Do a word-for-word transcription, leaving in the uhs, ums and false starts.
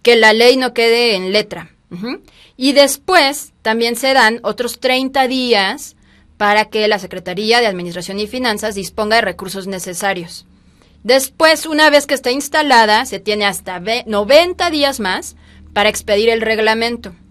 que la ley no quede en letra. Uh-huh. Y después también se dan otros treinta días para que la Secretaría de Administración y Finanzas disponga de recursos necesarios. Después, una vez que está instalada, se tiene hasta noventa días más para expedir el reglamento.